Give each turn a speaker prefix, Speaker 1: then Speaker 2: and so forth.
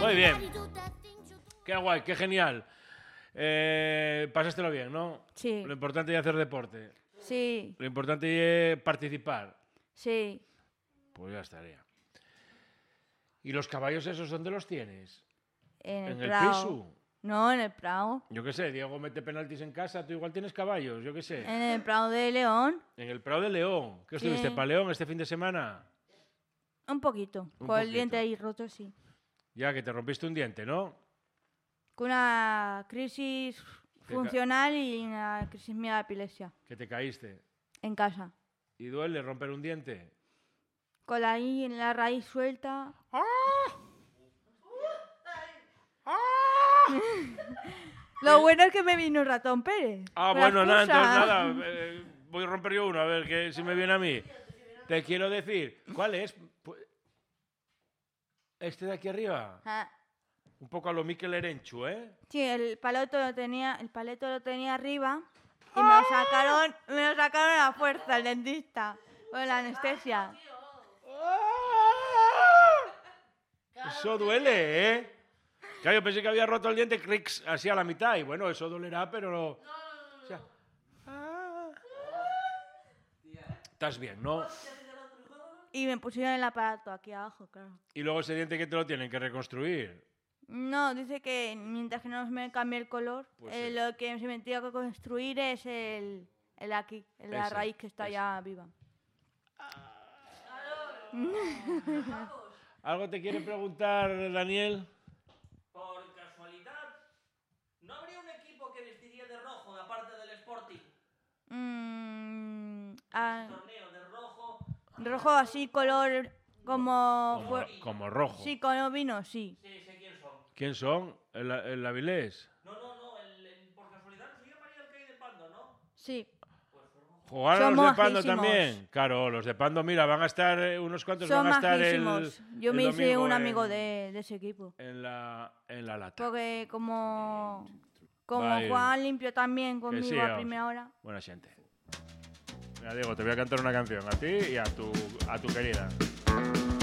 Speaker 1: Muy bien. Qué guay, qué genial. Pasástelo bien, ¿no?
Speaker 2: Sí.
Speaker 1: Lo importante es hacer deporte.
Speaker 2: Sí.
Speaker 1: Lo importante es participar.
Speaker 2: Sí.
Speaker 1: Pues ya estaría. ¿Y los caballos esos dónde los tienes?
Speaker 2: En el
Speaker 1: el
Speaker 2: Prado.
Speaker 1: piso?
Speaker 2: No, en el Prado.
Speaker 1: Yo qué sé, Diego mete penaltis en casa, tú igual tienes caballos, yo qué sé.
Speaker 2: En el Prado de León.
Speaker 1: En el Prado de León. ¿Qué estuviste para León este fin de semana?
Speaker 2: Un poquito. Con el diente ahí roto, sí.
Speaker 1: Ya, que te rompiste un diente, ¿no?
Speaker 2: Con una crisis funcional y una crisis mía de epilepsia.
Speaker 1: Que te caíste.
Speaker 2: En casa.
Speaker 1: ¿Y duele romper un diente?
Speaker 2: Con la raíz suelta.
Speaker 1: ¡Ah!
Speaker 2: Lo bueno es que me vino un ratón Pérez.
Speaker 1: Ah, bueno, nada, entonces nada. Voy a romper yo uno, a ver que si me viene a mí. Te quiero decir, ¿cuál es? Este de aquí arriba.
Speaker 2: Ah.
Speaker 1: Un poco a lo Mikel Erenchu, ¿eh?
Speaker 2: Sí, el paleto lo tenía arriba y me lo sacaron a fuerza el dentista con la anestesia.
Speaker 1: Eso duele, ¿eh? Claro, yo pensé que había roto el diente cricks, así a la mitad y bueno, eso dolerá, pero no. O sea, estás bien, ¿no?
Speaker 2: Y me pusieron el aparato aquí abajo, claro.
Speaker 1: Y luego ese diente que te lo tienen que reconstruir.
Speaker 2: No, dice que mientras que no me cambie el color,
Speaker 1: Pues
Speaker 2: lo que se me tiene que construir es el aquí, la raíz que está ya viva.
Speaker 1: ¿Algo te quiere preguntar, Daniel?
Speaker 3: Por casualidad, ¿no habría un equipo que vestiría de rojo, aparte del Sporting? Torneo de rojo.
Speaker 2: Rojo así, color
Speaker 1: como rojo.
Speaker 2: Sí, color vino, sí.
Speaker 3: Sí, sé quién son.
Speaker 1: ¿Quién son? ¿El Avilés?
Speaker 3: No, por casualidad no se llamaría el Key de Pando, ¿no?
Speaker 2: Sí.
Speaker 1: ¿Jugaron los de Pando también? Claro, los de Pando, mira, van a estar unos cuantos, van a estar
Speaker 2: Yo me hice un amigo de ese equipo.
Speaker 1: En la lata.
Speaker 2: Porque como Juan limpio también conmigo a primera hora.
Speaker 1: Buena gente. Mira, Diego, te voy a cantar una canción a ti y a tu querida.